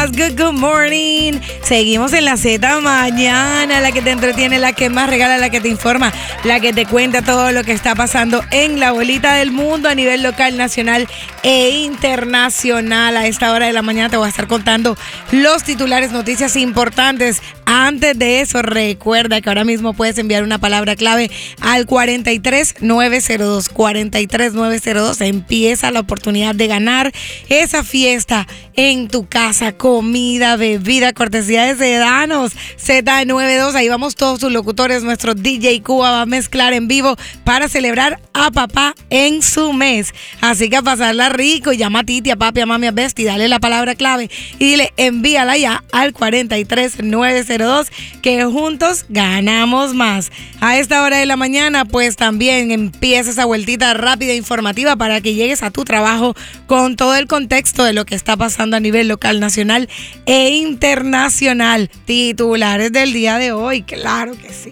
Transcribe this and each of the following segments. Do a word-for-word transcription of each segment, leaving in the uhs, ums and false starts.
buenos, good, good morning. Seguimos en la Z Mañana, la que te entretiene, la que más regala, la que te informa, la que te cuenta todo lo que está pasando en la bolita del mundo a nivel local, nacional e internacional. A esta hora de la mañana te voy a estar contando los titulares, noticias importantes. Antes de eso, recuerda que ahora mismo puedes enviar una palabra clave al cuarenta y tres nueve cero dos, cuarenta y tres nueve cero dos. Empieza la oportunidad de ganar esa fiesta en tu casa, comida, bebida, cortesía de Sedanos Z noventa y dos. Ahí vamos todos sus locutores, nuestro D J Cuba va a mezclar en vivo para celebrar a papá en su mes. Así que a pasarla rico, y llama a Titi, a papi, a mami, a Besti, dale la palabra clave y dile, envíala ya al cuarenta y tres nueve cero dos, que juntos ganamos más. A esta hora de la mañana, pues también empieza esa vueltita rápida e informativa para que llegues a tu trabajo con todo el contexto de lo que está pasando a nivel local, nacional e internacional. Titulares del día de hoy, claro que sí.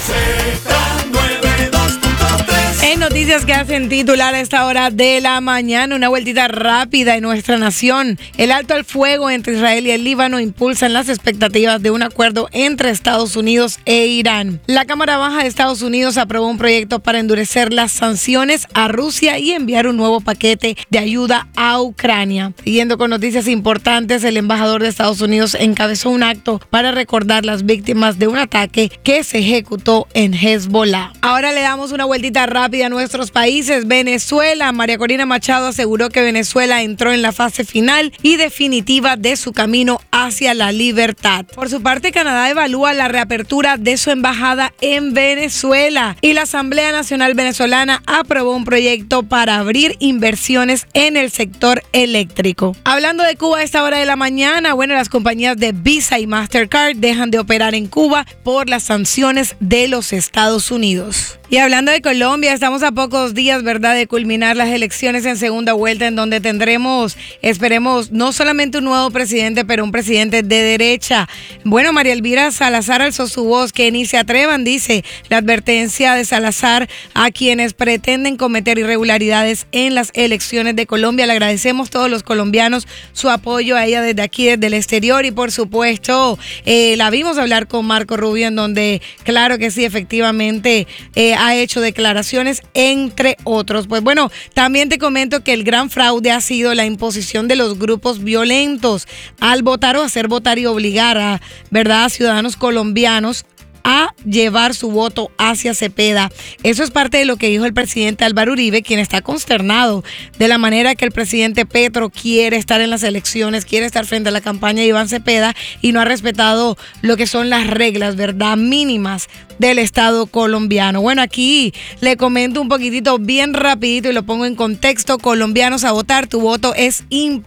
En noticias que hacen titular a esta hora de la mañana, una vueltita rápida en nuestra nación. El alto al fuego entre Israel y el Líbano impulsan las expectativas de un acuerdo entre Estados Unidos e Irán. La Cámara Baja de Estados Unidos aprobó un proyecto para endurecer las sanciones a Rusia y enviar un nuevo paquete de ayuda a Ucrania. Siguiendo con noticias importantes, el embajador de Estados Unidos encabezó un acto para recordar las víctimas de un ataque que se ejecutó en Hezbollah. Ahora le damos una vueltita rápida a nuestros países. Venezuela, María Corina Machado aseguró que Venezuela entró en la fase final y definitiva de su camino hacia la libertad. Por su parte, Canadá evalúa la reapertura de su embajada en Venezuela y la Asamblea Nacional Venezolana aprobó un proyecto para abrir inversiones en el sector eléctrico. Hablando de Cuba a esta hora de la mañana, bueno, las compañías de Visa y Mastercard dejan de operar en Cuba por las sanciones de los Estados Unidos. Y hablando de Colombia, estamos a pocos días, ¿verdad?, de culminar las elecciones en segunda vuelta, en donde tendremos, esperemos, no solamente un nuevo presidente, pero un presidente de derecha. Bueno, María Elvira Salazar alzó su voz, que ni se atrevan, dice, la advertencia de Salazar a quienes pretenden cometer irregularidades en las elecciones de Colombia. Le agradecemos todos los colombianos su apoyo a ella desde aquí, desde el exterior, y por supuesto, eh, la vimos hablar con Marco Rubio, en donde, claro que sí, efectivamente, eh, ha hecho declaraciones, entre otros. Pues bueno, también te comento que el gran fraude ha sido la imposición de los grupos violentos al votar o hacer votar y obligar a, ¿verdad?, a ciudadanos colombianos a llevar su voto hacia Cepeda. Eso es parte de lo que dijo el presidente Álvaro Uribe, quien está consternado de la manera que el presidente Petro quiere estar en las elecciones, quiere estar frente a la campaña de Iván Cepeda y no ha respetado lo que son las reglas, ¿verdad?, mínimas del Estado colombiano. Bueno, aquí le comento un poquitito bien rapidito y lo pongo en contexto. Colombianos, a votar, tu voto es importante.